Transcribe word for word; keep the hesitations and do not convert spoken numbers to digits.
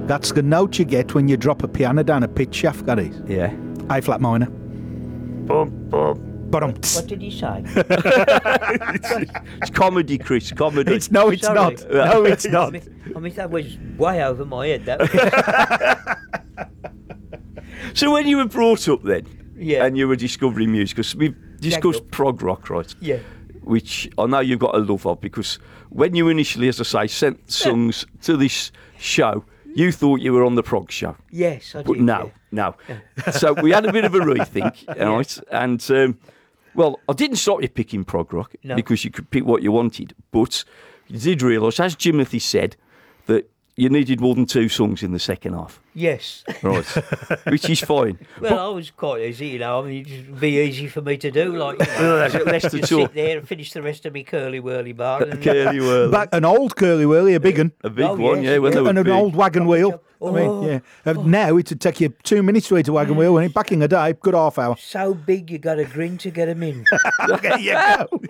That's the note you get when you drop a piano down a pitch shaft, Gary. Yeah. A flat minor. Bum, bum. Bottom. What did he say? it's, it's comedy, Chris. Comedy. It's no, it's Sorry. not. No, it's I not. mean, I mean, that was way over my head. That was. So when you were brought up then, Yeah. and you were discovering music, because we've discussed up. prog rock, right? Yeah. Which I know you've got a love of, because when you initially, as I say, sent songs to this show, you thought you were on the prog show. Yes, I But did. no, no. So we had a bit of a rethink, right? And, um, well, I didn't stop you picking prog rock, No. because you could pick what you wanted. But you did realise, as Jimothy said, that you needed more than two songs in the second half. Yes. Right. Which is fine. Well, I was quite easy, you know. I mean, it'd be easy for me to do, like, you know, Well, that's less to just talk. sit there and finish the rest of me curly whirly bar. And, Curly whirly. Back an old curly whirly, a big one. A big Oh, one, yes, yeah, when yeah. they were And an big. old wagon wheel. Oh. I mean, yeah. Uh, Now it'd take you two minutes to eat a wagon wheel, and back in the day, good half hour. so big you got a grin to get 'em in. There you go.